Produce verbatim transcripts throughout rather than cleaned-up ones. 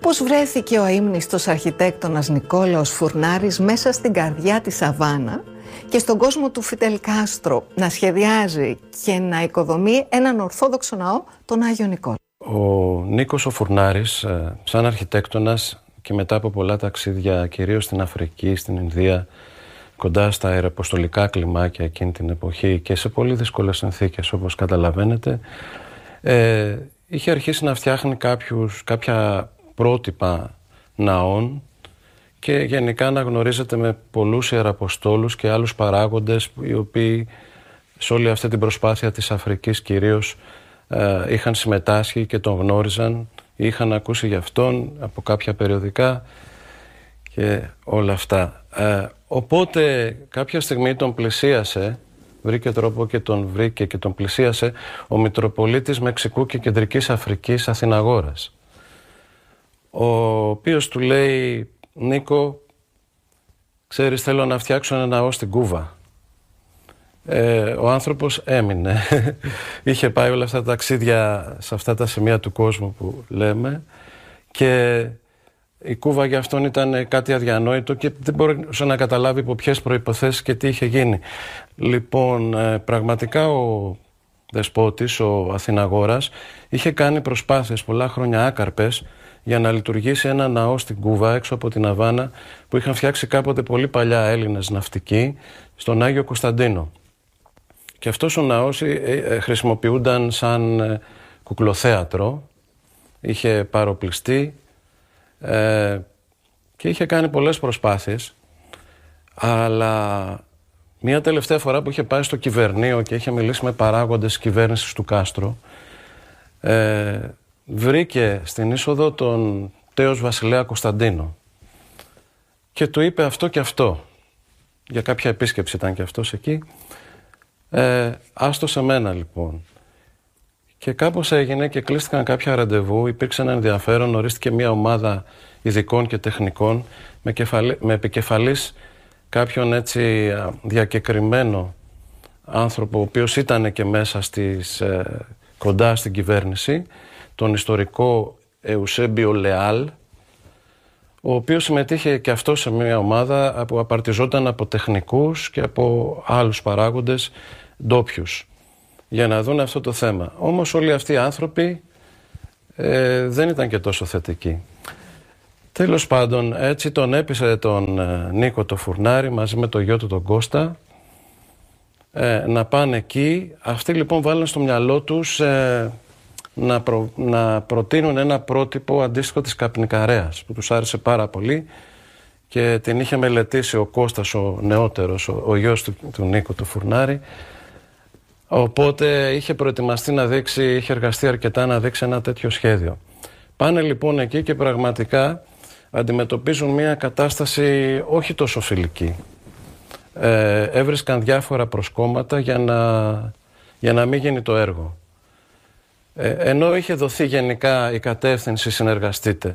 Πώς βρέθηκε ο αείμνηστος αρχιτέκτονας Νικόλαος Φουρνάρης μέσα στην καρδιά της Αβάνα και στον κόσμο του Φιντελ Κάστρο να σχεδιάζει και να οικοδομεί έναν ορθόδοξο ναό, τον Άγιο Νικόλαο? Ο Νίκος ο Φουρνάρης, σαν αρχιτέκτονας και μετά από πολλά ταξίδια κυρίως στην Αφρική, στην Ινδία, κοντά στα αεραποστολικά κλιμάκια εκείνη την εποχή και σε πολύ δύσκολες συνθήκες, όπως καταλαβαίνετε, ε, είχε αρχίσει να φτιάχνει κάποιους, κάποια πρότυπα ναών και γενικά να γνωρίζεται με πολλούς ιεραποστόλους και άλλους παράγοντες οι οποίοι σε όλη αυτή την προσπάθεια της Αφρικής κυρίως ε, είχαν συμμετάσχει και τον γνώριζαν, είχαν ακούσει για αυτόν από κάποια περιοδικά και όλα αυτά. Ε, οπότε κάποια στιγμή τον πλησίασε, βρήκε τρόπο και τον βρήκε και τον πλησίασε ο Μητροπολίτης Μεξικού και Κεντρικής Αφρικής Αθηναγόρας, ο οποίος του λέει: Νίκο, ξέρεις, θέλω να φτιάξω ένα ναό στην Κούβα. Ε, ο άνθρωπος έμεινε. Είχε πάει όλα αυτά τα ταξίδια σε αυτά τα σημεία του κόσμου που λέμε και η Κούβα για αυτόν ήταν κάτι αδιανόητο και δεν μπορούσε να καταλάβει υπό ποιες προϋποθέσεις και τι είχε γίνει. Λοιπόν, πραγματικά ο δεσπότης, ο Αθηναγόρας, είχε κάνει προσπάθειες πολλά χρόνια άκαρπες για να λειτουργήσει ένα ναό στην Κούβα έξω από την Αβάνα που είχαν φτιάξει κάποτε πολύ παλιά Έλληνες ναυτικοί στον Άγιο Κωνσταντίνο. Και αυτός ο ναός χρησιμοποιούνταν σαν κουκλοθέατρο, είχε παροπλιστεί ε, και είχε κάνει πολλές προσπάθειες, αλλά μια τελευταία φορά που είχε πάει στο κυβερνείο και είχε μιλήσει με παράγοντες της κυβέρνησης του Κάστρο, ε, βρήκε στην είσοδο τον τέος Βασιλέα Κωνσταντίνο και του είπε αυτό και αυτό. Για κάποια επίσκεψη ήταν και αυτός εκεί. Ε, άστο σε μένα λοιπόν. Και κάπως έγινε και κλείστηκαν κάποια ραντεβού, υπήρξε ένα ενδιαφέρον, ορίστηκε μια ομάδα ειδικών και τεχνικών με, κεφαλή, με επικεφαλής κάποιον έτσι διακεκριμένο άνθρωπο, ο οποίος ήταν και μέσα στις, ε, κοντά στην κυβέρνηση, τον ιστορικό Εουσέμπιο Λεάλ, ο οποίος συμμετείχε και αυτό σε μια ομάδα που απαρτιζόταν από τεχνικούς και από άλλους παράγοντες ντόπιους για να δουν αυτό το θέμα. Όμως όλοι αυτοί οι άνθρωποι ε, δεν ήταν και τόσο θετικοί. Τέλος πάντων, έτσι τον έπεισε τον ε, Νίκο το Φουρνάρη μαζί με το γιο του τον Κώστα ε, να πάνε εκεί. Αυτοί λοιπόν βάλαν στο μυαλό τους ε, να, προ, να προτείνουν ένα πρότυπο αντίστοιχο της καπνικαρέας που τους άρεσε πάρα πολύ και την είχε μελετήσει ο Κώστας ο νεότερος, ο, ο γιος του, του Νίκου του Φουρνάρη. Οπότε είχε προετοιμαστεί να δείξει, είχε εργαστεί αρκετά να δείξει ένα τέτοιο σχέδιο. Πάνε λοιπόν εκεί και πραγματικά αντιμετωπίζουν μια κατάσταση όχι τόσο φιλική. Ε, έβρισκαν διάφορα προσκόμματα για να, για να μην γίνει το έργο. Ε, ενώ είχε δοθεί γενικά η κατεύθυνση συνεργαστείτε.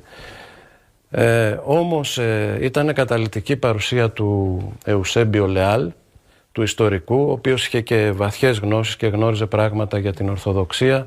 Ε, όμως ε, ήταν καταλυτική παρουσία του Εουσέμπιο Λεάλ, του ιστορικού, ο οποίος είχε και βαθιές γνώσεις και γνώριζε πράγματα για την Ορθοδοξία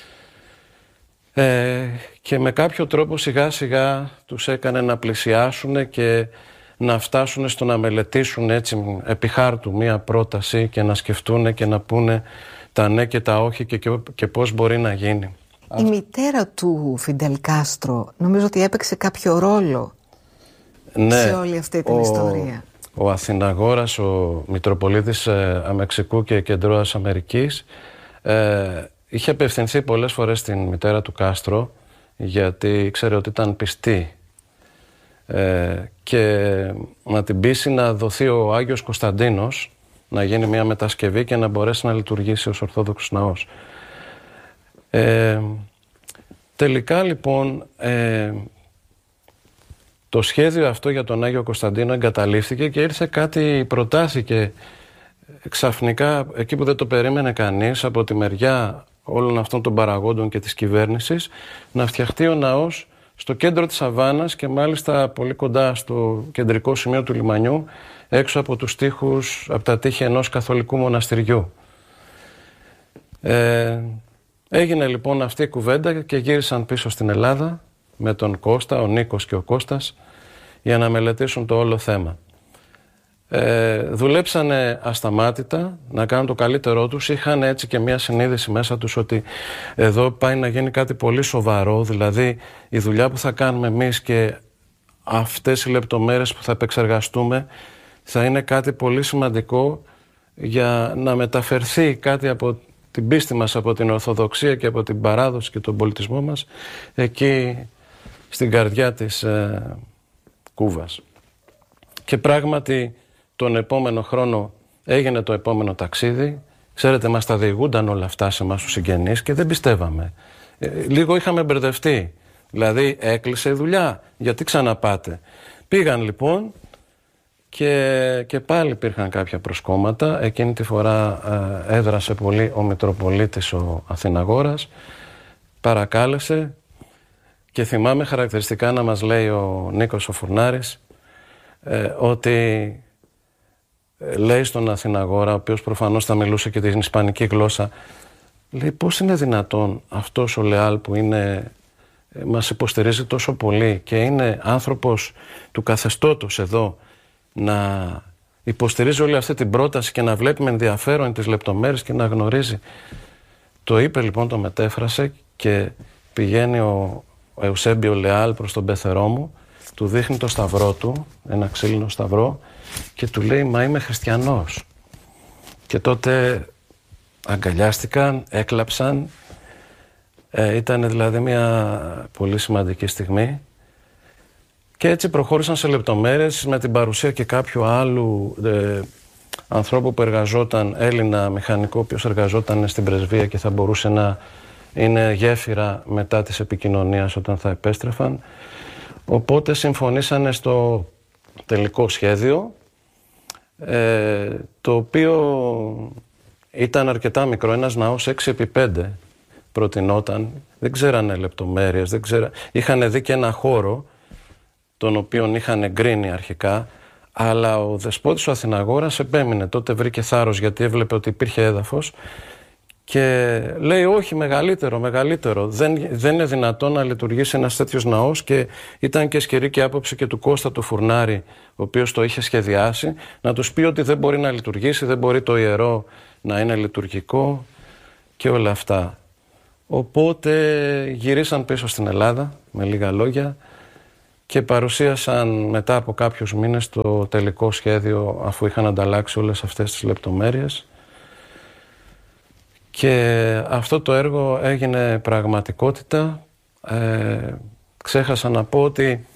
ε, και με κάποιο τρόπο σιγά σιγά τους έκανε να πλησιάσουν και να φτάσουν στο να μελετήσουν έτσι επί χάρτου μία πρόταση και να σκεφτούν και να πούνε τα ναι και τα όχι και, και, και πώς μπορεί να γίνει. Η μητέρα του Φιντελ Κάστρο νομίζω ότι έπαιξε κάποιο ρόλο ναι, σε όλη αυτή την ο... ιστορία. Ο Αθηναγόρας, ο Μητροπολίτης ε, Αμεξικού και Κεντρώας Αμερικής, ε, είχε απευθυνθεί πολλές φορές στην μητέρα του Κάστρο γιατί ήξερε ότι ήταν πιστή ε, και να την πείσει να δοθεί ο Άγιος Κωνσταντίνος, να γίνει μια μετασκευή και να μπορέσει να λειτουργήσει ως Ορθόδοξος ναός. Ε, τελικά λοιπόν ε, το σχέδιο αυτό για τον Άγιο Κωνσταντίνο εγκαταλείφθηκε και ήρθε κάτι, προτάθηκε ξαφνικά εκεί που δεν το περίμενε κανείς από τη μεριά όλων αυτών των παραγόντων και της κυβέρνησης να φτιαχτεί ο ναός στο κέντρο της Αβάνας και μάλιστα πολύ κοντά στο κεντρικό σημείο του λιμανιού έξω από τους τοίχους, από τα τείχη ενός καθολικού μοναστηριού. Ε, έγινε λοιπόν αυτή η κουβέντα και γύρισαν πίσω στην Ελλάδα με τον Κώστα, ο Νίκος και ο Κώστας, για να μελετήσουν το όλο θέμα. Ε, δουλέψανε ασταμάτητα να κάνουν το καλύτερό τους. Είχαν έτσι και μια συνείδηση μέσα τους ότι εδώ πάει να γίνει κάτι πολύ σοβαρό, δηλαδή η δουλειά που θα κάνουμε εμείς και αυτές οι λεπτομέρειες που θα επεξεργαστούμε θα είναι κάτι πολύ σημαντικό για να μεταφερθεί κάτι από την πίστη μας, από την Ορθοδοξία και από την παράδοση και τον πολιτισμό μας εκεί στην καρδιά της ε, Κούβας. Και πράγματι τον επόμενο χρόνο έγινε το επόμενο ταξίδι. Ξέρετε, μας τα διηγούνταν όλα αυτά σε εμάς τους συγγενείς και δεν πιστεύαμε. Ε, λίγο είχαμε μπερδευτεί. Δηλαδή έκλεισε η δουλειά, γιατί ξαναπάτε. Πήγαν λοιπόν και, και πάλι υπήρχαν κάποια προσκόμματα. Εκείνη τη φορά ε, έδρασε πολύ ο Μητροπολίτης ο Αθηναγόρας. Παρακάλεσε και θυμάμαι χαρακτηριστικά να μας λέει ο Νίκος ο Φουρνάρης ε, ότι λέει στον Αθηναγόρα, ο οποίος προφανώς θα μιλούσε και την ισπανική γλώσσα, λέει πώς είναι δυνατόν αυτός ο Λεάλ που είναι, μας υποστηρίζει τόσο πολύ και είναι άνθρωπος του καθεστώτος εδώ να υποστηρίζει όλη αυτή την πρόταση και να βλέπει με ενδιαφέρον τις λεπτομέρειες και να γνωρίζει. Το είπε λοιπόν, το μετέφρασε και πηγαίνει ο Εουσέμπιο Λεάλ προς τον πεθερό μου, του δείχνει το σταυρό του, ένα ξύλινο σταυρό, και του λέει «Μα είμαι χριστιανός». Και τότε αγκαλιάστηκαν, έκλαψαν. Ε, ήταν δηλαδή μια πολύ σημαντική στιγμή. Και έτσι προχώρησαν σε λεπτομέρειες με την παρουσία και κάποιου άλλου ε, ανθρώπου που εργαζόταν, Έλληνα μηχανικό, ο οποίος εργαζόταν στην πρεσβεία και θα μπορούσε να είναι γέφυρα μετά της επικοινωνίας όταν θα επέστρεφαν. Οπότε συμφωνήσανε στο τελικό σχέδιο, ε, το οποίο ήταν αρκετά μικρό, ένας ναός έξι επί πέντε προτινόταν, δεν ξέρανε λεπτομέρειες, δεν ξέρα... είχαν δει και ένα χώρο τον οποίον είχαν εγκρίνει αρχικά, αλλά ο δεσπότης ο Αθηναγόρας επέμεινε, τότε βρήκε θάρρος γιατί έβλεπε ότι υπήρχε έδαφος και λέει όχι, μεγαλύτερο, μεγαλύτερο. Δεν, δεν είναι δυνατόν να λειτουργήσει ένας τέτοιος ναός και ήταν και ισχυρή και άποψη και του Κώστα του Φουρνάρη, ο οποίος το είχε σχεδιάσει, να τους πει ότι δεν μπορεί να λειτουργήσει, δεν μπορεί το ιερό να είναι λειτουργικό και όλα αυτά. Οπότε γυρίσαν πίσω στην Ελλάδα, με λίγα λόγια, και παρουσίασαν μετά από κάποιους μήνες το τελικό σχέδιο, αφού είχαν ανταλλάξει όλες αυτές τις λεπτομέρειες. Και αυτό το έργο έγινε πραγματικότητα. Ε, ξέχασα να πω ότι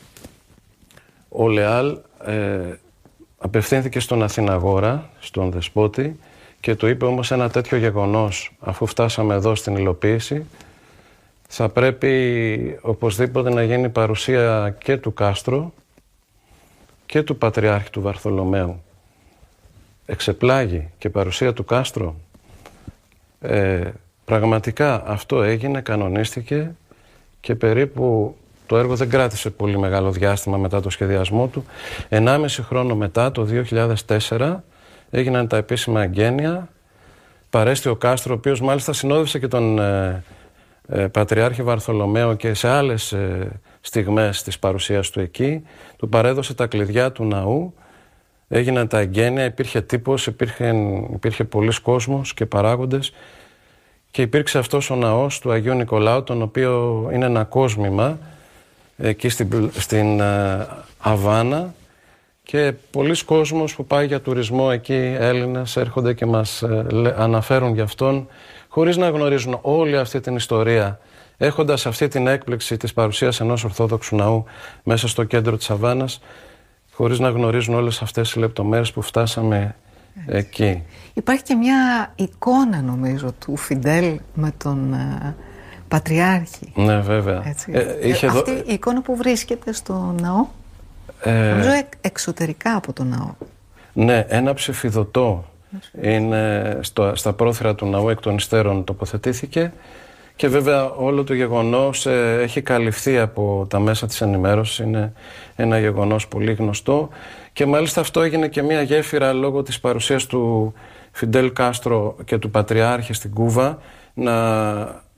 ο Λεάλ ε, απευθύνθηκε στον Αθηναγόρα, στον δεσπότη, και του είπε όμως ένα τέτοιο γεγονός, αφού φτάσαμε εδώ στην υλοποίηση, θα πρέπει οπωσδήποτε να γίνει παρουσία και του Κάστρο και του Πατριάρχη του Βαρθολομαίου. Εξεπλάγει και παρουσία του Κάστρο. Ε, πραγματικά αυτό έγινε, κανονίστηκε και περίπου το έργο δεν κράτησε πολύ μεγάλο διάστημα μετά το σχεδιασμό του. Ενάμιση χρόνο μετά, το δύο χιλιάδες τέσσερα, έγιναν τα επίσημα εγγένεια. Παρέστη ο Κάστρο, ο οποίος μάλιστα συνόδευσε και τον ε, ε, Πατριάρχη Βαρθολομαίο και σε άλλες ε, στιγμές της παρουσίας του εκεί. Του παρέδωσε τα κλειδιά του ναού. Έγιναν τα εγγένεια, υπήρχε τύπος, υπήρχε, υπήρχε πολλής κόσμος και παράγοντες και υπήρξε αυτός ο ναός του Αγίου Νικολάου, τον οποίο είναι ένα κόσμημα εκεί στην, στην uh, Αβάνα και πολλοί κόσμος που πάει για τουρισμό εκεί, Έλληνες, έρχονται και μας uh, αναφέρουν για αυτόν χωρίς να γνωρίζουν όλη αυτή την ιστορία, έχοντας αυτή την έκπληξη της παρουσίας ενός Ορθόδοξου ναού μέσα στο κέντρο της Αβάνας, χωρίς να γνωρίζουν όλες αυτές τις λεπτομέρειες που φτάσαμε έτσι εκεί. Υπάρχει και μια εικόνα, νομίζω, του Φιντέλ με τον uh, Πατριάρχη. Ναι, βέβαια. Ε, είχε ε, αυτή δο... η εικόνα που βρίσκεται στο ναό, ε... νομίζω εκ, εξωτερικά από το ναό. Ναι, ένα ψηφιδωτό είναι στο, στα πρόθυρα του ναού, εκ των υστέρων τοποθετήθηκε. Και βέβαια όλο το γεγονός ε, έχει καλυφθεί από τα μέσα της ενημέρωσης, είναι ένα γεγονός πολύ γνωστό και μάλιστα αυτό έγινε και μια γέφυρα λόγω της παρουσίας του Φιντέλ Κάστρο και του Πατριάρχη στην Κούβα να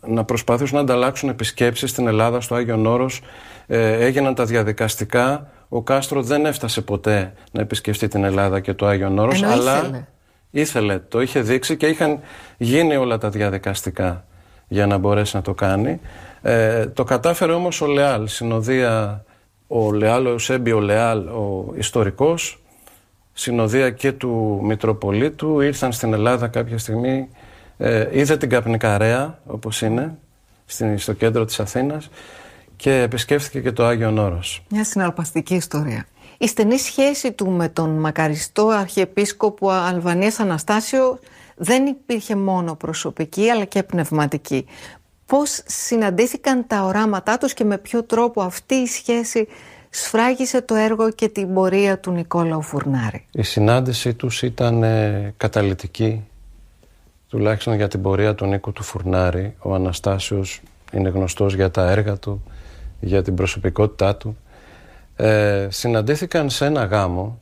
να προσπαθήσουν να ανταλλάξουν επισκέψεις στην Ελλάδα, στο Άγιον Όρος. Ε, έγιναν τα διαδικαστικά. Ο Κάστρο δεν έφτασε ποτέ να επισκεφτεί την Ελλάδα και το Άγιον Όρος, ενώ αλλά ήθελε. ήθελε, το είχε δείξει και είχαν γίνει όλα τα διαδικαστικά για να μπορέσει να το κάνει. Ε, το κατάφερε όμως ο Λεάλ, συνοδεία, ο Λεάλ, ο Ευσέμπιο Λεάλ, ο ιστορικός, συνοδεία και του Μητροπολίτου, ήρθαν στην Ελλάδα κάποια στιγμή, ε, είδε την Καπνικαρέα, όπως είναι, στην, στο κέντρο της Αθήνας, και επισκέφθηκε και το Άγιον Όρος. Μια συναρπαστική ιστορία. Η στενή σχέση του με τον μακαριστό Αρχιεπίσκοπο Αλβανίας Αναστάσιο δεν υπήρχε μόνο προσωπική αλλά και πνευματική. Πώς συναντήθηκαν τα οράματά τους και με ποιο τρόπο αυτή η σχέση σφράγισε το έργο και την πορεία του Νικόλαου Φουρνάρη? Η συνάντησή τους ήταν ε, καταλυτική, τουλάχιστον για την πορεία του Νίκου του Φουρνάρη. Ο Αναστάσιος είναι γνωστός για τα έργα του, για την προσωπικότητά του. Ε, συναντήθηκαν σε ένα γάμο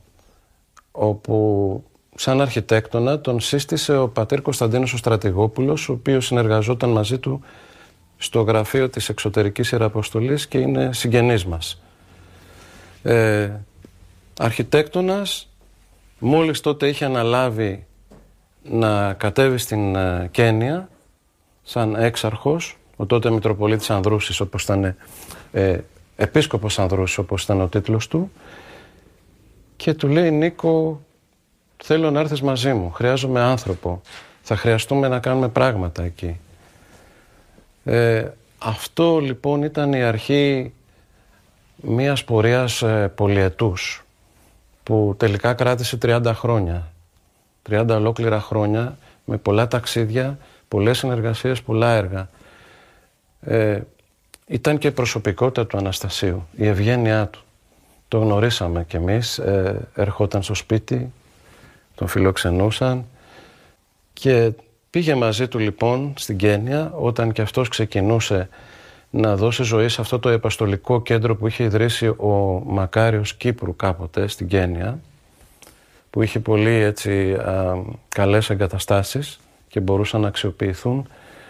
όπου σαν αρχιτέκτονα τον σύστησε ο πατήρ Κωνσταντίνος ο Στρατηγόπουλος, ο οποίος συνεργαζόταν μαζί του στο γραφείο της Εξωτερικής Ιεραποστολής και είναι συγγενής μας. Ε, αρχιτέκτονας, μόλις τότε είχε αναλάβει να κατέβει στην uh, Κένια σαν έξαρχος, ο τότε Μητροπολίτης Ανδρούσης, όπως ήταν ε, Επίσκοπος Ανδρούσης, όπως ήταν ο τίτλος του, και του λέει: Νίκο, θέλω να έρθεις μαζί μου, χρειάζομαι άνθρωπο, θα χρειαστούμε να κάνουμε πράγματα εκεί. Ε, αυτό λοιπόν ήταν η αρχή μιας πορείας ε, πολυετούς, που τελικά κράτησε τριάντα χρόνια. τριάντα ολόκληρα χρόνια, με πολλά ταξίδια, πολλές συνεργασίες, πολλά έργα. Ε, ήταν και η προσωπικότητα του Αναστασίου, η ευγένειά του. Το γνωρίσαμε κι εμείς, ε, ερχόταν στο σπίτι, τον φιλοξενούσαν και πήγε μαζί του λοιπόν στην Κένια, όταν και αυτός ξεκινούσε να δώσει ζωή σε αυτό το επαστολικό κέντρο που είχε ιδρύσει ο Μακάριος Κύπρου κάποτε στην Κένια, που είχε πολύ έτσι α, καλές εγκαταστάσεις και μπορούσαν να αξιοποιηθούν.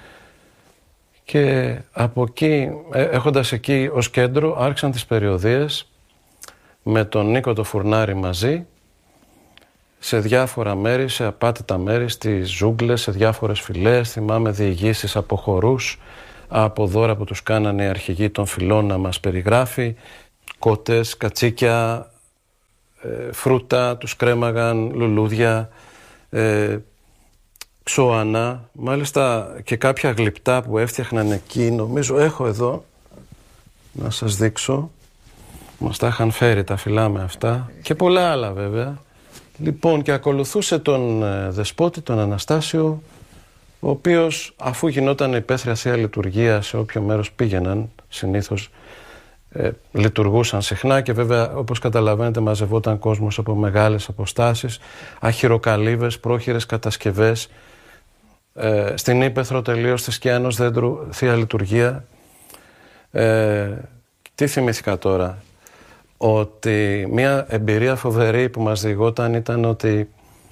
Και από εκεί, έχοντας εκεί ως κέντρο, άρχισαν τις περιοδίες με τον Νίκο το Φουρνάρη μαζί, σε διάφορα μέρη, σε απάτητα μέρη, στις ζούγκλες, σε διάφορες φυλές. Θυμάμαι διηγήσεις από χορούς, από δώρα που τους κάνανε οι αρχηγοί των φυλών να μας περιγράφει, κότες, κατσίκια, ε, φρούτα, τους κρέμαγαν, λουλούδια, ε, ξώανα, μάλιστα και κάποια γλυπτά που έφτιαχναν εκεί, νομίζω έχω εδώ, να σας δείξω, μας τα είχαν φέρει, τα φυλάμε αυτά, και πολλά άλλα βέβαια. Λοιπόν, και ακολουθούσε τον ε, δεσπότη, τον Αναστάσιο, ο οποίος, αφού γινόταν υπαίθρια Θεία Λειτουργία σε όποιο μέρος πήγαιναν, συνήθως ε, λειτουργούσαν συχνά, και βέβαια, όπως καταλαβαίνετε, μαζευόταν κόσμος από μεγάλες αποστάσεις, αχυροκαλύβες, πρόχειρες κατασκευές, ε, στην Ύπαιθρο τελείως της Κιάνος Δέντρου Θεία Λειτουργία. Ε, τι θυμήθηκα τώρα? Ότι μια εμπειρία φοβερή που μας διηγόταν ήταν ότι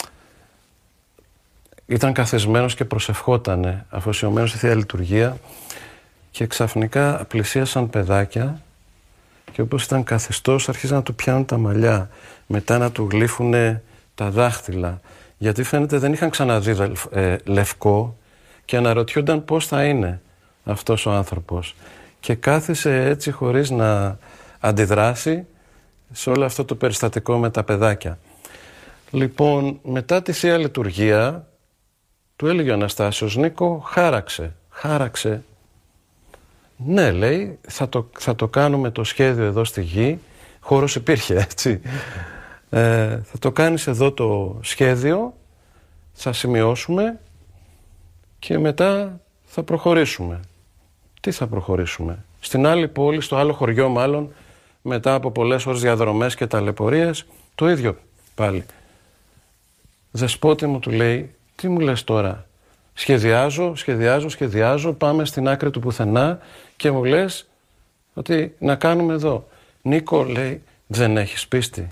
ήταν καθισμένος και προσευχότανε, αφοσιωμένος στη Θεία Λειτουργία, και ξαφνικά πλησίασαν παιδάκια και όπως ήταν καθιστός αρχίζαν να του πιάνουν τα μαλλιά, μετά να του γλύφουνε τα δάχτυλα, γιατί φαίνεται δεν είχαν ξαναδεί ε, λευκό και αναρωτιούνταν πώς θα είναι αυτός ο άνθρωπος, και κάθισε έτσι χωρίς να αντιδράσει σε όλο αυτό το περιστατικό με τα παιδάκια. Λοιπόν, μετά τη Θεία Λειτουργία του έλεγε ο Αναστάσιος: Νίκο, χάραξε, χάραξε. Ναι, λέει, θα το, θα το κάνουμε το σχέδιο εδώ στη γη. Χώρος υπήρχε, έτσι. Ε, θα το κάνεις εδώ το σχέδιο, θα σημειώσουμε και μετά θα προχωρήσουμε. Τι θα προχωρήσουμε? Στην άλλη πόλη, στο άλλο χωριό μάλλον, μετά από πολλές ώρες διαδρομές και ταλαιπωρίες, το ίδιο πάλι. Δεσπότη μου, του λέει, τι μου λες τώρα? Σχεδιάζω, σχεδιάζω, σχεδιάζω, πάμε στην άκρη του πουθενά και μου λες ότι να κάνουμε εδώ. Νίκο, λέει, δεν έχεις πίστη?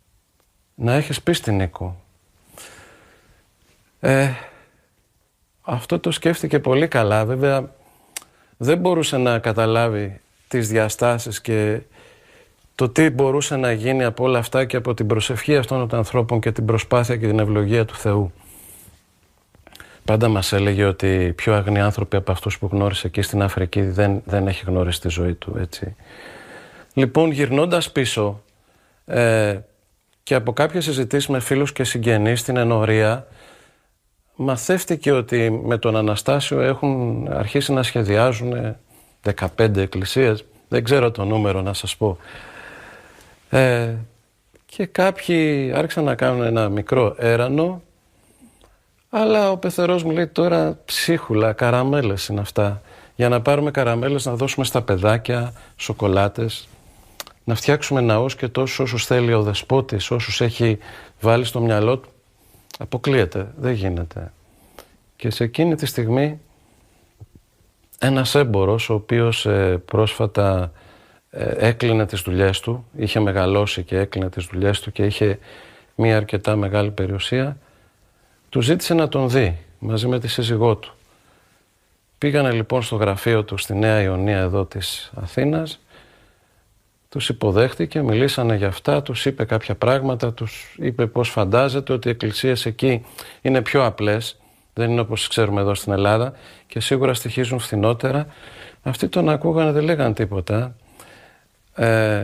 Να έχεις πίστη, Νίκο. Ε, αυτό το σκέφτηκε πολύ καλά. Βέβαια δεν μπορούσε να καταλάβει τις διαστάσεις και το τι μπορούσε να γίνει από όλα αυτά και από την προσευχή αυτών των ανθρώπων και την προσπάθεια και την ευλογία του Θεού. Πάντα μας έλεγε ότι οι πιο αγνοί άνθρωποι από αυτούς που γνώρισε εκεί στην Αφρική δεν, δεν έχει γνωρίσει τη ζωή του, έτσι. Λοιπόν, γυρνώντας πίσω ε, και από κάποιες συζητήσεις με φίλους και συγγενείς στην ενορία, μαθεύτηκε ότι με τον Αναστάσιο έχουν αρχίσει να σχεδιάζουν δεκαπέντε εκκλησίες, δεν ξέρω το νούμερο να σας πω. Ε, και κάποιοι άρχισαν να κάνουν ένα μικρό έρανο, αλλά ο πεθερός μου λέει τώρα ψίχουλα, καραμέλες είναι αυτά. Για να πάρουμε καραμέλες να δώσουμε στα παιδάκια, σοκολάτες, να φτιάξουμε ναούς και τόσους όσους θέλει ο δεσπότης, όσους έχει βάλει στο μυαλό του. Αποκλείεται, δεν γίνεται. Και σε εκείνη τη στιγμή ένας έμπορος, ο οποίος ε, πρόσφατα ε, έκλεινε τις δουλειές του, είχε μεγαλώσει και έκλεινε τις δουλειές του και είχε μία αρκετά μεγάλη περιουσία, του ζήτησε να τον δει μαζί με τη σύζυγό του. Πήγανε λοιπόν στο γραφείο του στη Νέα Ιωνία εδώ της Αθήνας, τους υποδέχτηκε, μιλήσανε για αυτά, τους είπε κάποια πράγματα, τους είπε πώς φαντάζεται ότι οι εκκλησίες εκεί είναι πιο απλές, δεν είναι όπως ξέρουμε εδώ στην Ελλάδα και σίγουρα στοιχίζουν φθηνότερα. Αυτοί τον ακούγανε, δεν λέγανε τίποτα. Ε,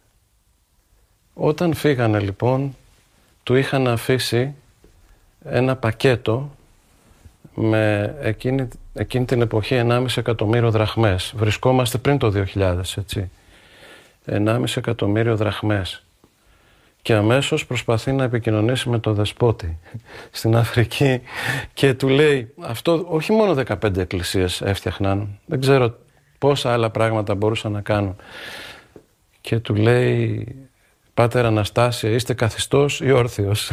όταν φύγανε λοιπόν, του είχαν αφήσει ένα πακέτο με εκείνη, εκείνη την εποχή ενάμιση εκατομμύριο δραχμές. Βρισκόμαστε πριν το δύο χιλιάδες, έτσι. ενάμιση εκατομμύριο δραχμές. Και αμέσως προσπαθεί να επικοινωνήσει με τον δεσπότη στην Αφρική και του λέει, αυτό όχι μόνο δεκαπέντε εκκλησίες έφτιαχναν, δεν ξέρω πόσα άλλα πράγματα μπορούσαν να κάνουν. Και του λέει, Πάτερ Αναστάσια, είστε καθιστός ή όρθιος?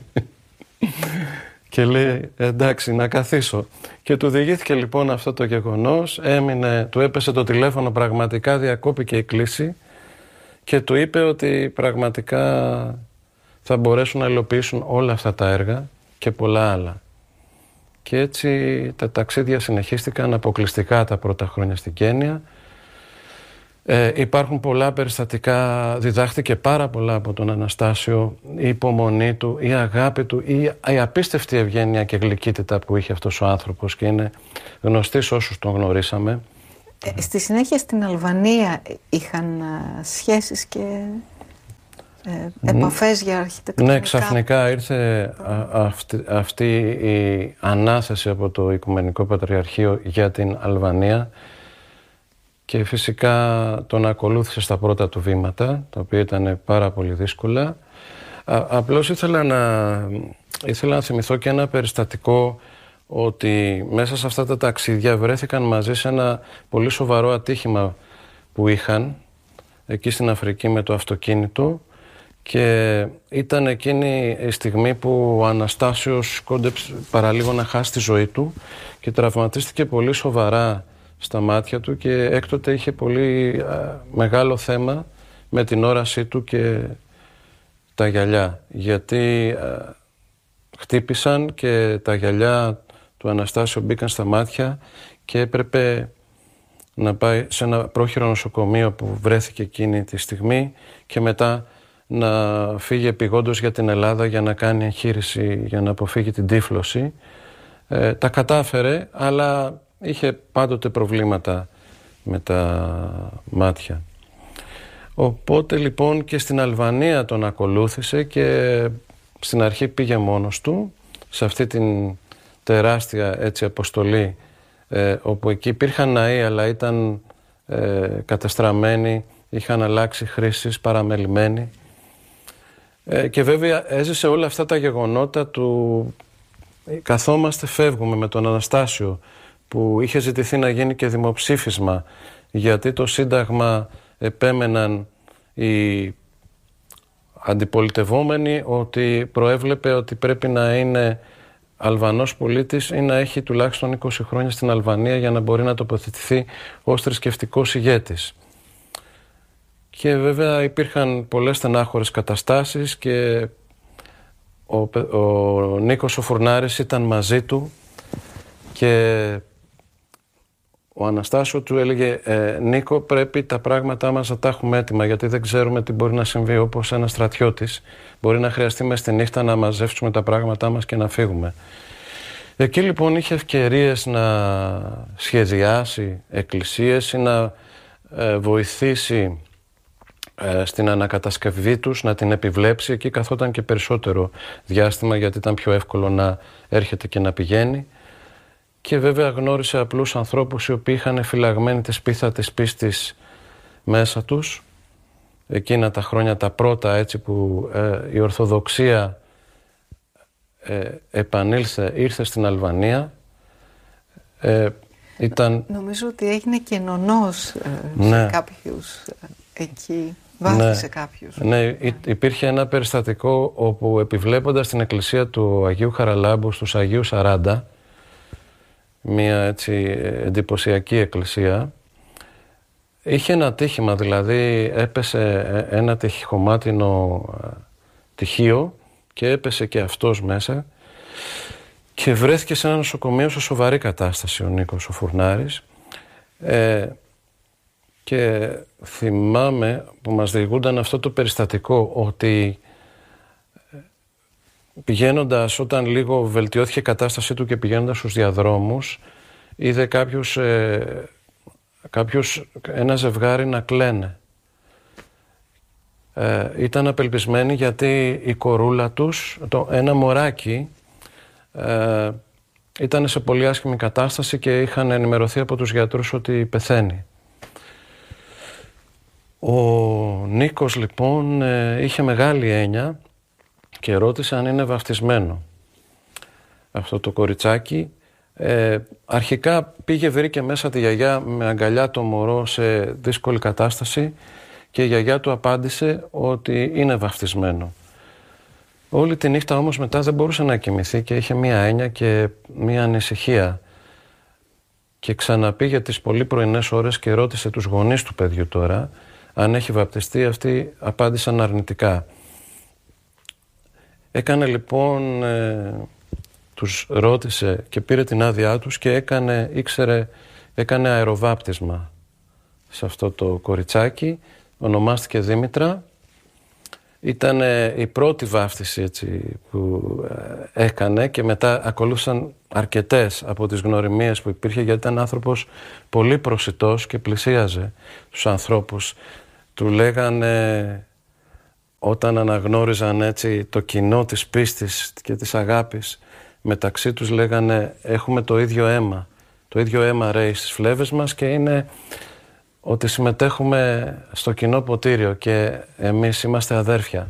Και λέει, εντάξει, να καθίσω. Και του διηγήθηκε λοιπόν αυτό το γεγονός, έμεινε, του έπεσε το τηλέφωνο, πραγματικά διακόπηκε η κλήση και του είπε ότι πραγματικά θα μπορέσουν να υλοποιήσουν όλα αυτά τα έργα και πολλά άλλα. Και έτσι τα ταξίδια συνεχίστηκαν αποκλειστικά τα πρώτα χρόνια στην Κένια. Ε, υπάρχουν πολλά περιστατικά, διδάχτηκε πάρα πολλά από τον Αναστάσιο, η υπομονή του, η αγάπη του, η, η απίστευτη ευγένεια και γλυκύτητα που είχε αυτός ο άνθρωπος και είναι γνωστή σε όσους τον γνωρίσαμε. Ε, στη συνέχεια στην Αλβανία είχαν α, σχέσεις και ε, επαφές για αρχιτεκτονικά. Ναι, ξαφνικά ήρθε α, αυτή, αυτή η ανάθεση από το Οικουμενικό Πατριαρχείο για την Αλβανία και φυσικά τον ακολούθησε στα πρώτα του βήματα, τα οποία ήταν πάρα πολύ δύσκολα. Α, απλώς ήθελα να, ήθελα να θυμηθώ και ένα περιστατικό ότι μέσα σε αυτά τα ταξίδια βρέθηκαν μαζί σε ένα πολύ σοβαρό ατύχημα που είχαν εκεί στην Αφρική με το αυτοκίνητο και ήταν εκείνη η στιγμή που ο Αναστάσιος κόντεψε παραλίγο να χάσει τη ζωή του και τραυματίστηκε πολύ σοβαρά στα μάτια του και έκτοτε είχε πολύ α, μεγάλο θέμα με την όρασή του και τα γυαλιά, γιατί α, χτύπησαν και τα γυαλιά του Αναστάσιο μπήκαν στα μάτια και έπρεπε να πάει σε ένα πρόχειρο νοσοκομείο που βρέθηκε εκείνη τη στιγμή και μετά να φύγει επειγόντως για την Ελλάδα για να κάνει εγχείρηση για να αποφύγει την τύφλωση. Ε, τα κατάφερε, αλλά είχε πάντοτε προβλήματα με τα μάτια. Οπότε λοιπόν και στην Αλβανία τον ακολούθησε και στην αρχή πήγε μόνος του σε αυτή την τεράστια έτσι αποστολή ε, όπου εκεί υπήρχαν ναοί αλλά ήταν ε, κατεστραμμένοι, είχαν αλλάξει χρήσεις, παραμελημένοι ε, και βέβαια έζησε όλα αυτά τα γεγονότα του καθόμαστε, φεύγουμε με τον Αναστάσιο που είχε ζητηθεί να γίνει και δημοψήφισμα γιατί το Σύνταγμα επέμεναν οι αντιπολιτευόμενοι ότι προέβλεπε ότι πρέπει να είναι Αλβανός πολίτης ή να έχει τουλάχιστον είκοσι χρόνια στην Αλβανία για να μπορεί να τοποθετηθεί ως θρησκευτικός ηγέτης. Και βέβαια υπήρχαν πολλές στενάχωρες καταστάσεις και ο, ο Νίκος ο Φουρνάρης ήταν μαζί του Και ο Αναστάσιο του έλεγε ε, «Νίκο, πρέπει τα πράγματά μας να τα έχουμε έτοιμα, γιατί δεν ξέρουμε τι μπορεί να συμβεί». Όπως ένας στρατιώτης μπορεί να χρειαστεί μες τη νύχτα να μαζεύσουμε τα πράγματά μας και να φύγουμε. Εκεί λοιπόν είχε ευκαιρίες να σχεδιάσει εκκλησίες ή να ε, βοηθήσει ε, στην ανακατασκευή τους, να την επιβλέψει. Εκεί καθόταν και περισσότερο διάστημα, γιατί ήταν πιο εύκολο να έρχεται και να πηγαίνει. Και βέβαια γνώρισε απλούς ανθρώπους οι οποίοι είχαν φυλαγμένη τη σπίθα της πίστης μέσα τους. Εκείνα τα χρόνια τα πρώτα, έτσι που ε, η Ορθοδοξία ε, επανήλθε, ήρθε στην Αλβανία. Ε, ήταν... Νομίζω ότι έγινε και νονός ε, ναι. σε κάποιους ε, εκεί, βάφτισε ναι. κάποιους. Ναι, υπήρχε ένα περιστατικό όπου, επιβλέποντας την εκκλησία του Αγίου Χαραλάμπου στους Αγίους Σαράντα, μια έτσι εντυπωσιακή εκκλησία, είχε ένα τύχημα, δηλαδή έπεσε ένα τυχομάτινο τυχείο και έπεσε και αυτός μέσα και βρέθηκε σε ένα νοσοκομείο σε σοβαρή κατάσταση ο Νίκος ο Φουρνάρης. Ε, και θυμάμαι που μας διηγούνταν αυτό το περιστατικό, ότι πηγαίνοντας, όταν λίγο βελτιώθηκε η κατάστασή του και πηγαίνοντας στους διαδρόμους, είδε κάποιους, ε, κάποιους ένα ζευγάρι να κλαίνε. Ε, ήταν απελπισμένοι γιατί η κορούλα τους, το, ένα μωράκι, ε, ήταν σε πολύ άσχημη κατάσταση και είχαν ενημερωθεί από τους γιατρούς ότι πεθαίνει. Ο Νίκος λοιπόν ε, είχε μεγάλη έννοια και ρώτησε αν είναι βαφτισμένο αυτό το κοριτσάκι. Ε, αρχικά πήγε, βρήκε μέσα τη γιαγιά με αγκαλιά το μωρό σε δύσκολη κατάσταση και η γιαγιά του απάντησε ότι είναι βαφτισμένο. Όλη τη νύχτα όμως μετά δεν μπορούσε να κοιμηθεί και είχε μία έννοια και μία ανησυχία. Και ξαναπήγε τις πολύ πρωινές ώρες και ρώτησε τους γονείς του παιδιού τώρα αν έχει βαπτιστεί. Αυτοί απάντησαν αρνητικά. Έκανε λοιπόν, ε, τους ρώτησε και πήρε την άδειά τους και έκανε, ήξερε, έκανε αεροβάπτισμα σε αυτό το κοριτσάκι. Ονομάστηκε Δήμητρα. Ήταν ε, η πρώτη βάφτιση έτσι, που ε, έκανε και μετά ακολούθησαν αρκετές από τις γνωριμίες που υπήρχε, γιατί ήταν άνθρωπος πολύ προσιτός και πλησίαζε τους ανθρώπους. Του λέγανε, όταν αναγνώριζαν έτσι το κοινό της πίστης και της αγάπης μεταξύ τους, λέγανε έχουμε το ίδιο αίμα. Το ίδιο αίμα ρέει στις φλέβες μας και είναι ότι συμμετέχουμε στο κοινό ποτήριο και εμείς είμαστε αδέρφια.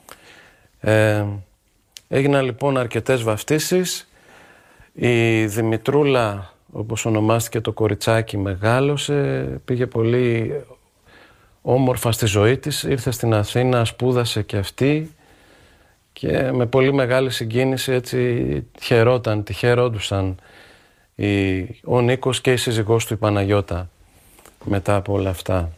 Ε, έγιναν λοιπόν αρκετές βαφτίσεις. Η Δημητρούλα, όπως ονομάστηκε το κοριτσάκι, μεγάλωσε, πήγε πολύ όμορφα στη ζωή της, ήρθε στην Αθήνα, σπούδασε και αυτή και με πολύ μεγάλη συγκίνηση έτσι χαιρόταν, τη χαιρόντουσαν η, ο Νίκος και η σύζυγός του η Παναγιώτα μετά από όλα αυτά.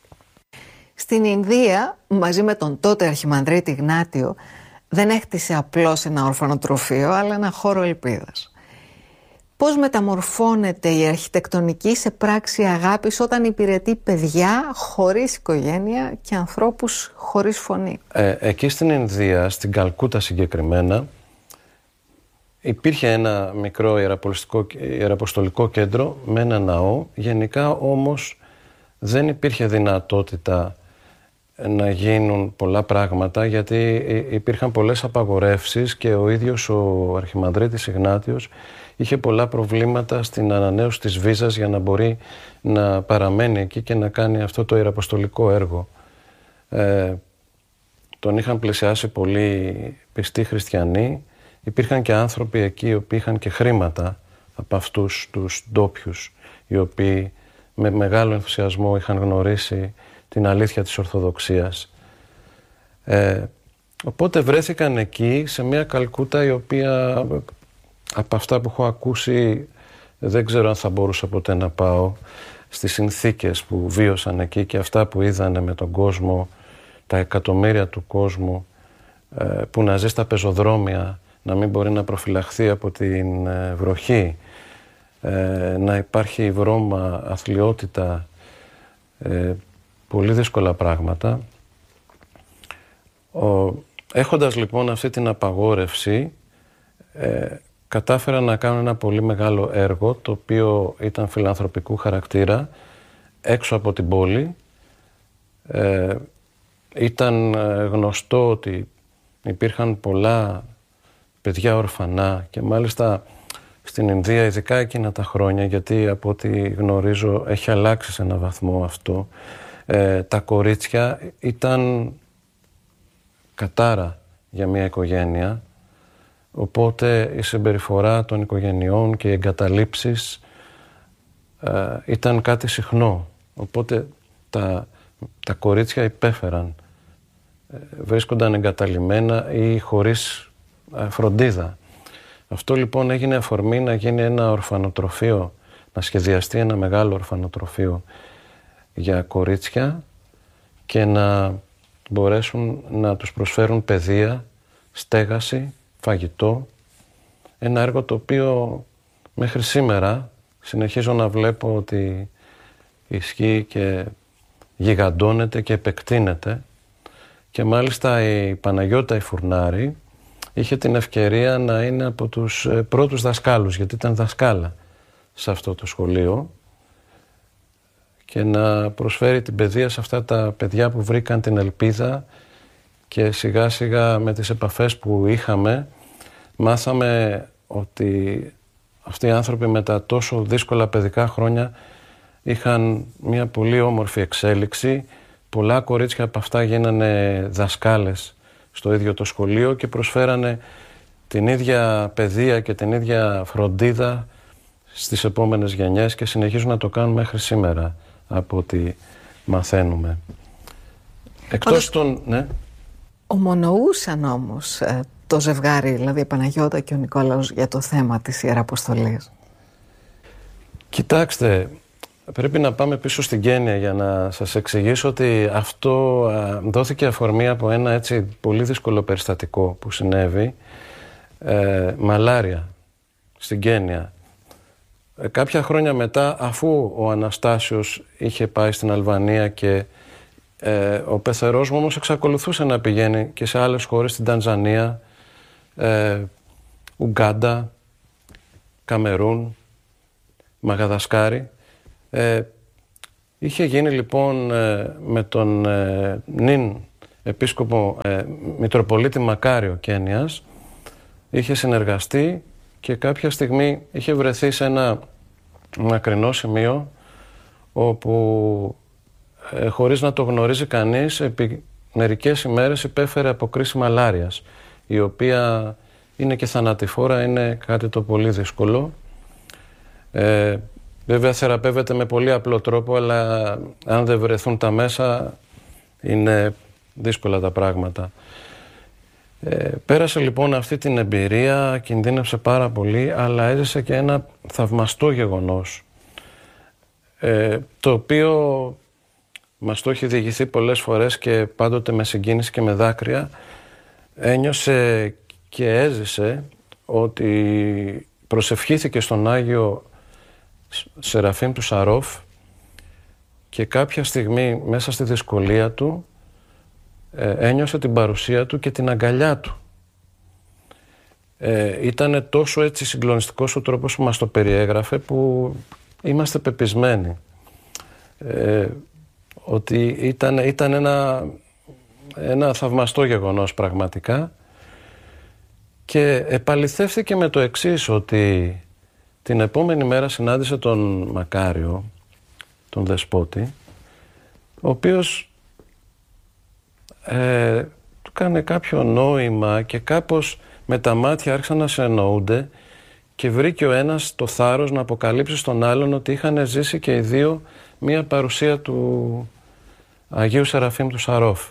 Στην Ινδία, μαζί με τον τότε Αρχιμανδρίτη Γνάτιο, δεν έκτισε απλώς ένα ορφανοτροφείο, αλλά ένα χώρο ελπίδας. Πώς μεταμορφώνεται η αρχιτεκτονική σε πράξη αγάπης όταν υπηρετεί παιδιά χωρίς οικογένεια και ανθρώπους χωρίς φωνή? Ε, εκεί στην Ινδία, στην Καλκούτα συγκεκριμένα, υπήρχε ένα μικρό ιεραποστολικό κέντρο με ένα ναό. Γενικά όμως δεν υπήρχε δυνατότητα να γίνουν πολλά πράγματα, γιατί υπήρχαν πολλές απαγορεύσεις και ο ίδιος ο Αρχιμανδρίτης Ιγνάτιος είχε πολλά προβλήματα στην ανανέωση της βίζας για να μπορεί να παραμένει εκεί και να κάνει αυτό το ιεραποστολικό έργο. Ε, τον είχαν πλησιάσει πολλοί πιστοί χριστιανοί. Υπήρχαν και άνθρωποι εκεί οι οποίοι είχαν και χρήματα από αυτούς τους ντόπιους, οι οποίοι με μεγάλο ενθουσιασμό είχαν γνωρίσει την αλήθεια της Ορθοδοξίας. Ε, οπότε βρέθηκαν εκεί σε μια Καλκούτα η οποία, από αυτά που έχω ακούσει, δεν ξέρω αν θα μπορούσα ποτέ να πάω, στις συνθήκες που βίωσαν εκεί και αυτά που είδανε με τον κόσμο, τα εκατομμύρια του κόσμου ε, που να ζει στα πεζοδρόμια, να μην μπορεί να προφυλαχθεί από την ε, βροχή, ε, να υπάρχει βρώμα, αθλιότητα, ε, πολύ δύσκολα πράγματα. Ο, έχοντας λοιπόν αυτή την απαγόρευση, ε, κατάφερα να κάνω ένα πολύ μεγάλο έργο, το οποίο ήταν φιλανθρωπικού χαρακτήρα, έξω από την πόλη. Ε, ήταν γνωστό ότι υπήρχαν πολλά παιδιά ορφανά και μάλιστα στην Ινδία, ειδικά εκείνα τα χρόνια, γιατί από ό,τι γνωρίζω έχει αλλάξει σε έναν βαθμό αυτό, ε, τα κορίτσια ήταν κατάρα για μια οικογένεια, οπότε η συμπεριφορά των οικογενειών και οι εγκαταλείψεις ε, ήταν κάτι συχνό, οπότε τα, τα κορίτσια υπέφεραν, ε, βρίσκονταν εγκαταλειμμένα ή χωρίς ε, φροντίδα. Αυτό λοιπόν έγινε αφορμή να γίνει ένα ορφανοτροφείο, να σχεδιαστεί ένα μεγάλο ορφανοτροφείο για κορίτσια και να μπορέσουν να τους προσφέρουν παιδεία, στέγαση, φαγητό. Ένα έργο το οποίο μέχρι σήμερα συνεχίζω να βλέπω ότι ισχύει και γιγαντώνεται και επεκτείνεται. Και μάλιστα η Παναγιώτα η Φουρνάρη είχε την ευκαιρία να είναι από τους πρώτους δασκάλους, γιατί ήταν δασκάλα σε αυτό το σχολείο, και να προσφέρει την παιδεία σε αυτά τα παιδιά που βρήκαν την ελπίδα, και σιγά σιγά με τις επαφές που είχαμε μάθαμε ότι αυτοί οι άνθρωποι με τα τόσο δύσκολα παιδικά χρόνια είχαν μια πολύ όμορφη εξέλιξη. Πολλά κορίτσια από αυτά γίνανε δασκάλες στο ίδιο το σχολείο και προσφέρανε την ίδια παιδεία και την ίδια φροντίδα στις επόμενες γενιές και συνεχίζουν να το κάνουν μέχρι σήμερα, από ό,τι μαθαίνουμε. Εκτός των... Ναι. Ομονοούσαν όμως ε, το ζευγάρι, δηλαδή η Παναγιώτα και ο Νικόλαος, για το θέμα της Ιεραποστολής? Κοιτάξτε, πρέπει να πάμε πίσω στην Κένια για να σας εξηγήσω ότι αυτό α, δόθηκε αφορμή από ένα έτσι πολύ δύσκολο περιστατικό που συνέβη, ε, μαλάρια στην Κένια. Ε, κάποια χρόνια μετά, αφού ο Αναστάσιος είχε πάει στην Αλβανία και ε, ο πεθερός μου όμως εξακολουθούσε να πηγαίνει και σε άλλες χώρες, στην Τανζανία, ε, Ουγκάντα, Καμερούν, Μαγαδασκάρη. Ε, είχε γίνει λοιπόν ε, με τον ε, νυν επίσκοπο ε, Μητροπολίτη Μακάριο Κένιας, είχε συνεργαστεί και κάποια στιγμή είχε βρεθεί σε ένα μακρινό σημείο όπου ε, χωρίς να το γνωρίζει κανείς, επί μερικές ημέρες υπέφερε από κρίση μαλάριας, η οποία είναι και θανατηφόρα, είναι κάτι το πολύ δύσκολο. Ε, βέβαια θεραπεύεται με πολύ απλό τρόπο, αλλά αν δεν βρεθούν τα μέσα είναι δύσκολα τα πράγματα. Ε, πέρασε λοιπόν αυτή την εμπειρία, κινδύνευσε πάρα πολύ, αλλά έζησε και ένα θαυμαστό γεγονός, ε, το οποίο μας το έχει διηγηθεί πολλές φορές και πάντοτε με συγκίνηση και με δάκρυα. Ένιωσε και έζησε ότι προσευχήθηκε στον Άγιο Σεραφείμ του Σαρόφ και κάποια στιγμή μέσα στη δυσκολία του ε, ένιωσε την παρουσία του και την αγκαλιά του. Ε, ήτανε τόσο έτσι συγκλονιστικός ο τρόπος που μας το περιέγραφε, που είμαστε πεπισμένοι ε, ότι ήταν, ήταν ένα, ένα θαυμαστό γεγονός πραγματικά, και επαληθεύθηκε με το εξής, ότι την επόμενη μέρα συνάντησε τον Μακάριο, τον Δεσπότη, ο οποίος ε, του κάνει κάποιο νόημα και κάπως με τα μάτια άρχισαν να σε εννοούνται και βρήκε ο ένας το θάρρος να αποκαλύψει στον άλλον ότι είχαν ζήσει και οι δύο μία παρουσία του Αγίου Σεραφείμ του Σαρόφ.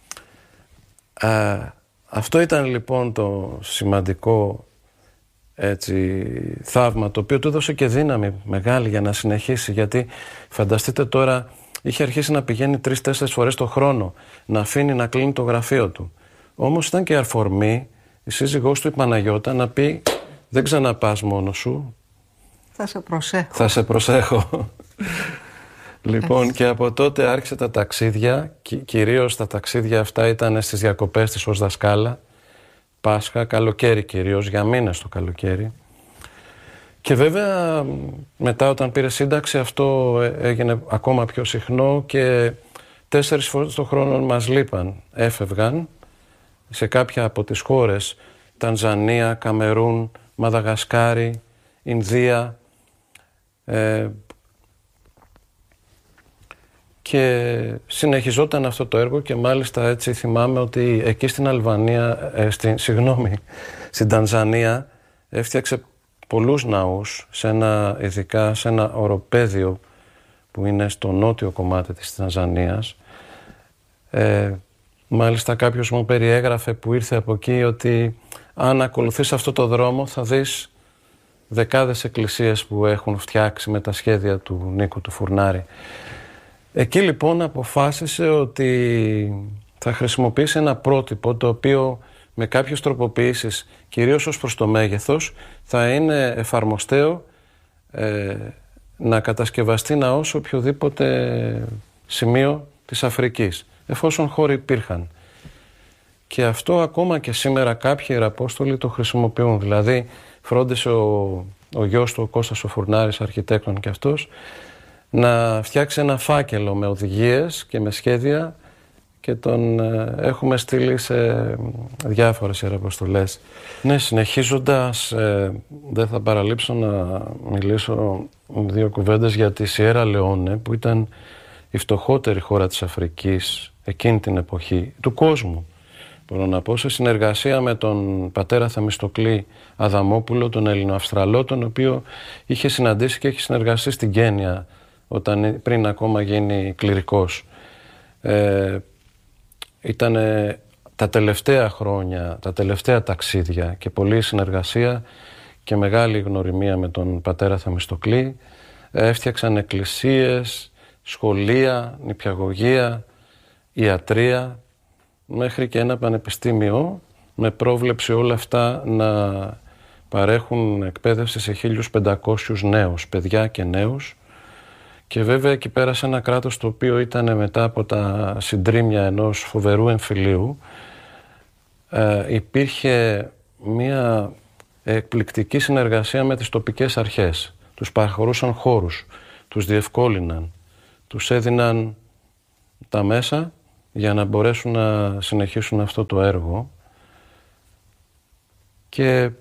Α, αυτό ήταν λοιπόν το σημαντικό έτσι, θαύμα, το οποίο του έδωσε και δύναμη μεγάλη για να συνεχίσει, γιατί φανταστείτε τώρα, είχε αρχίσει να πηγαίνει τρεις-τέσσερις φορές το χρόνο, να αφήνει να κλείνει το γραφείο του. Όμως ήταν και αφορμή η σύζυγός του η Παναγιώτα να πει, δεν ξαναπάς μόνος σου, Θα σε προσέχω. Θα σε προσέχω. Λοιπόν, και από τότε άρχισε τα ταξίδια, κυρίως τα ταξίδια αυτά ήταν στις διακοπές της ως δασκάλα, Πάσχα, καλοκαίρι κυρίως, για μήνες το καλοκαίρι. Και βέβαια μετά όταν πήρε σύνταξη αυτό έγινε ακόμα πιο συχνό και τέσσερις φορές το χρόνο μας λείπαν, έφευγαν σε κάποια από τις χώρες, Τανζανία, Καμερούν, Μαδαγασκάρη, Ινδία, ε, και συνεχιζόταν αυτό το έργο και μάλιστα έτσι θυμάμαι ότι εκεί στην Αλβανία, ε, στην, συγγνώμη, στην Τανζανία έφτιαξε πολλούς ναούς, σε ένα, ειδικά σε ένα οροπέδιο που είναι στο νότιο κομμάτι της Τανζανίας. Ε, μάλιστα κάποιος μου περιέγραφε που ήρθε από εκεί ότι αν ακολουθείς αυτό το δρόμο θα δεις δεκάδες εκκλησίες που έχουν φτιάξει με τα σχέδια του Νίκου του Φουρνάρη. Εκεί λοιπόν αποφάσισε ότι θα χρησιμοποιήσει ένα πρότυπο το οποίο με κάποιες τροποποιήσεις, κυρίως ως προς το μέγεθος, θα είναι εφαρμοστέο ε, να κατασκευαστεί ναός σε οποιοδήποτε σημείο της Αφρικής, εφόσον χώροι υπήρχαν. Και αυτό ακόμα και σήμερα κάποιοι ιεραπόστολοι το χρησιμοποιούν. Δηλαδή φρόντισε ο, ο γιος του, ο Κώστας ο Φουρνάρης, αρχιτέκτον και αυτός, να φτιάξει ένα φάκελο με οδηγίες και με σχέδια και τον ε, έχουμε στείλει σε διάφορες ιεραποστολές. Ναι, συνεχίζοντας, ε, δεν θα παραλείψω να μιλήσω δύο κουβέντες για τη Σιέρα Λεόνε, που ήταν η φτωχότερη χώρα της Αφρικής εκείνη την εποχή, του κόσμου. Μπορώ να πω, σε συνεργασία με τον πατέρα Θεμιστοκλή Αδαμόπουλο, τον Ελληνοαυστραλό, τον οποίο είχε συναντήσει και έχει συνεργαστεί στην Κένια, όταν πριν ακόμα γίνει κληρικός. Ε, ήταν τα τελευταία χρόνια, τα τελευταία ταξίδια και πολλή συνεργασία και μεγάλη γνωριμία με τον πατέρα Θεμιστοκλή. Έφτιαξαν εκκλησίες, σχολεία, νηπιαγωγεία, ιατρία, μέχρι και ένα πανεπιστήμιο με πρόβλεψη όλα αυτά να παρέχουν εκπαίδευση σε χίλιους πεντακόσιους νέους, παιδιά και νέους. Και βέβαια εκεί πέρασε ένα κράτος το οποίο ήταν μετά από τα συντρίμμια ενός φοβερού εμφυλίου. Ε, υπήρχε μια εκπληκτική συνεργασία με τις τοπικές αρχές. Τους παραχωρούσαν χώρους, τους διευκόλυναν, τους έδιναν τα μέσα για να μπορέσουν να συνεχίσουν αυτό το έργο. Και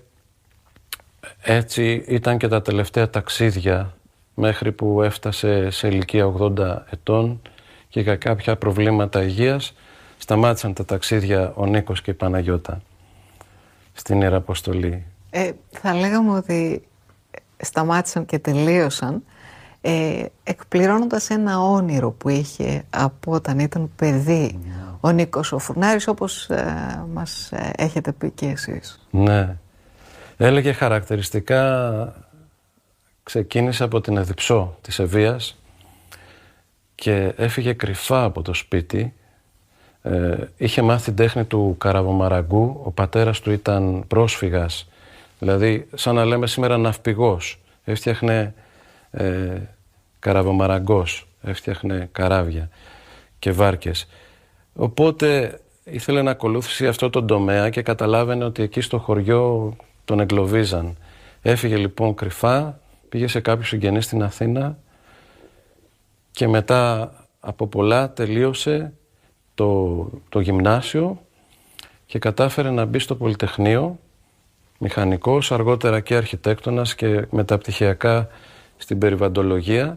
έτσι ήταν και τα τελευταία ταξίδια, μέχρι που έφτασε σε ηλικία ογδόντα ετών και για κάποια προβλήματα υγείας σταμάτησαν τα ταξίδια ο Νίκος και η Παναγιώτα στην Ιεραποστολή. Ε, θα λέγαμε ότι σταμάτησαν και τελείωσαν ε, εκπληρώνοντας ένα όνειρο που είχε από όταν ήταν παιδί mm. ο Νίκος ο Φουρνάρης, όπως ε, μας ε, έχετε πει και εσείς. Ναι. Έλεγε χαρακτηριστικά, ξεκίνησε από την Εδιψό της Ευβοίας και έφυγε κρυφά από το σπίτι. Ε, είχε μάθει την τέχνη του καραβομαραγκού, ο πατέρας του ήταν πρόσφυγας, δηλαδή σαν να λέμε σήμερα ναυπηγός. Έφτιαχνε ε, καραβομαραγκός, έφτιαχνε καράβια και βάρκες. Οπότε ήθελε να ακολούθησει αυτό το τομέα και καταλάβαινε ότι εκεί στο χωριό τον εγκλωβίζαν. Έφυγε λοιπόν κρυφά, πήγε σε κάποιους συγγενείς στην Αθήνα και μετά από πολλά τελείωσε το, το γυμνάσιο και κατάφερε να μπει στο Πολυτεχνείο, μηχανικός, αργότερα και αρχιτέκτονας και μεταπτυχιακά στην περιβαντολογία.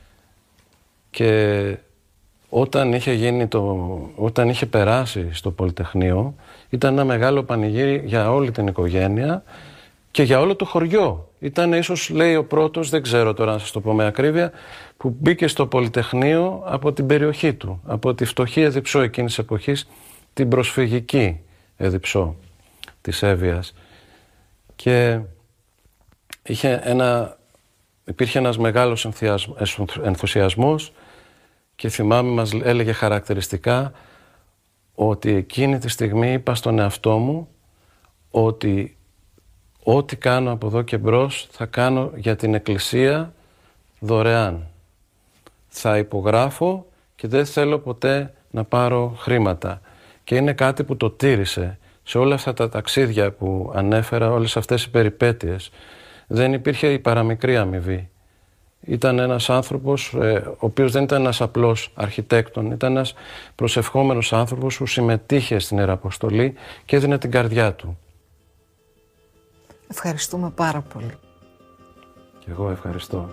Και όταν είχε, γίνει το, όταν είχε περάσει στο Πολυτεχνείο ήταν ένα μεγάλο πανηγύρι για όλη την οικογένεια και για όλο το χωριό. Ήταν ίσως, λέει, ο πρώτος, δεν ξέρω τώρα να σας το πω με ακρίβεια, που μπήκε στο Πολυτεχνείο από την περιοχή του, από τη φτωχή Εδιψό εκείνης της εποχής, την προσφυγική Εδιψό της Εύβοιας. Και είχε ένα, υπήρχε ένας μεγάλος ενθουσιασμός και θυμάμαι μας έλεγε χαρακτηριστικά ότι εκείνη τη στιγμή είπα στον εαυτό μου ότι ό,τι κάνω από εδώ και μπρος θα κάνω για την Εκκλησία δωρεάν. Θα υπογράφω και δεν θέλω ποτέ να πάρω χρήματα. Και είναι κάτι που το τήρησε σε όλα αυτά τα ταξίδια που ανέφερα, όλες αυτές οι περιπέτειες. Δεν υπήρχε η παραμικρή αμοιβή. Ήταν ένας άνθρωπος, ε, ο οποίος δεν ήταν ένας απλός αρχιτέκτον, ήταν ένας προσευχόμενος άνθρωπος που συμμετείχε στην Ιεραποστολή και έδινε την καρδιά του. Ευχαριστούμε πάρα πολύ. Και εγώ ευχαριστώ.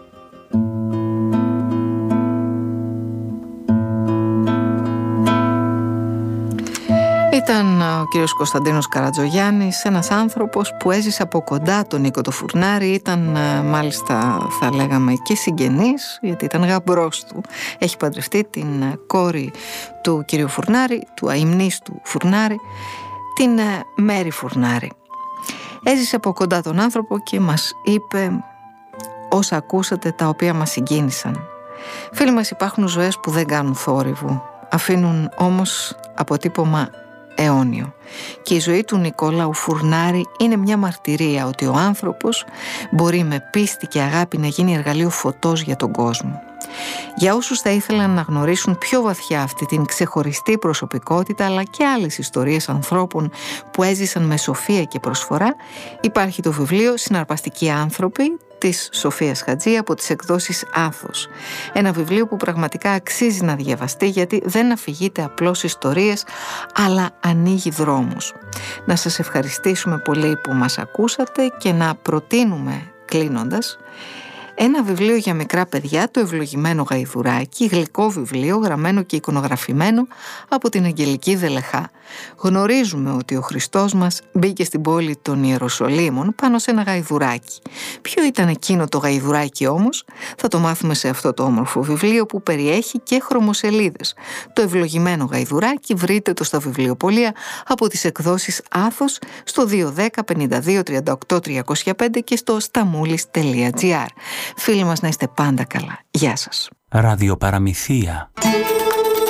Ήταν ο κύριος Κωνσταντίνος Καρατζογιάννης, ένας άνθρωπος που έζησε από κοντά τον Νίκο το Φουρνάρη, ήταν μάλιστα θα λέγαμε και συγγενής, γιατί ήταν γαμπρός του. Έχει παντρευτεί την κόρη του κυρίου Φουρνάρη, του αημνίστου Φουρνάρη, την Μέρη Φουρνάρη. Έζησε από κοντά τον άνθρωπο και μας είπε όσα ακούσατε, τα οποία μας συγκίνησαν. Φίλοι μας, υπάρχουν ζωές που δεν κάνουν θόρυβο, αφήνουν όμως αποτύπωμα αιώνιο. Και η ζωή του Νικόλαου Φουρνάρη είναι μια μαρτυρία ότι ο άνθρωπος μπορεί με πίστη και αγάπη να γίνει εργαλείο φωτός για τον κόσμο. Για όσους θα ήθελαν να γνωρίσουν πιο βαθιά αυτή την ξεχωριστή προσωπικότητα, αλλά και άλλες ιστορίες ανθρώπων που έζησαν με σοφία και προσφορά, υπάρχει το βιβλίο «Συναρπαστικοί άνθρωποι» της Σοφίας Χατζή από τις εκδόσεις Άθος. Ένα βιβλίο που πραγματικά αξίζει να διαβαστεί, γιατί δεν αφηγείται απλώς ιστορίες, αλλά ανοίγει δρόμους. Να σας ευχαριστήσουμε πολύ που μας ακούσατε και να προτείνουμε, κλείνοντας, ένα βιβλίο για μικρά παιδιά, το Ευλογημένο Γαϊδουράκι, γλυκό βιβλίο γραμμένο και εικονογραφημένο από την Αγγελική Δελεχά. Γνωρίζουμε ότι ο Χριστός μας μπήκε στην πόλη των Ιεροσολύμων πάνω σε ένα γαϊδουράκι. Ποιο ήταν εκείνο το γαϊδουράκι όμως? Θα το μάθουμε σε αυτό το όμορφο βιβλίο που περιέχει και χρωμοσελίδες. Το Ευλογημένο Γαϊδουράκι βρείτε το στα βιβλιοπωλεία από τις εκδόσεις Άθος στο δύο ένα μηδέν πέντε δύο τρία οκτώ τρία πέντε και στο σταμούλης τελεία τζι άρ. Φίλοι μας, να είστε πάντα καλά. Γεια σας. Ραδιοπαραμυθία.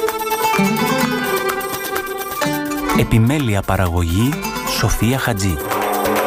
Επιμέλεια παραγωγή Σοφία Χατζή.